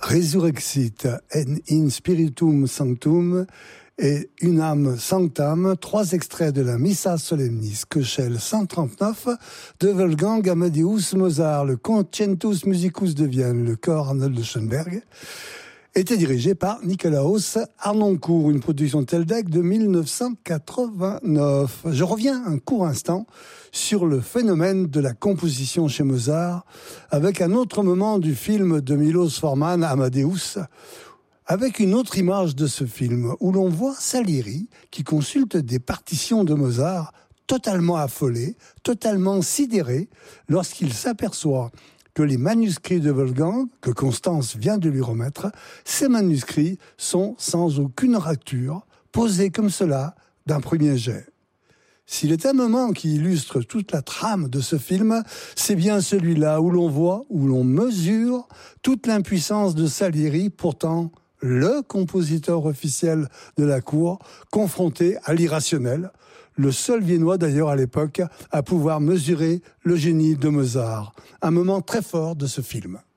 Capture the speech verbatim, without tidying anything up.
Resurrexit en in spiritum sanctum et une âme sanctam, trois extraits de la Missa Solemnis, Köchel cent trente-neuf, de Wolfgang Amadeus Mozart, le Concertus Musicus de Vienne, le chœur Arnold de Schoenberg, était dirigé par Nikolaus Harnoncourt, une production Teldec de dix-neuf cent quatre-vingt-neuf. Je reviens un court instant sur le phénomène de la composition chez Mozart, avec un autre moment du film de Milos Forman, Amadeus, avec une autre image de ce film, où l'on voit Salieri, qui consulte des partitions de Mozart, totalement affolé, totalement sidéré, lorsqu'il s'aperçoit que les manuscrits de Wolfgang, que Constance vient de lui remettre, ces manuscrits sont sans aucune rature, posés comme cela d'un premier jet. S'il est un moment qui illustre toute la trame de ce film, c'est bien celui-là où l'on voit, où l'on mesure toute l'impuissance de Salieri, pourtant le compositeur officiel de la cour, confronté à l'irrationnel, le seul Viennois d'ailleurs à l'époque à pouvoir mesurer le génie de Mozart. Un moment très fort de ce film.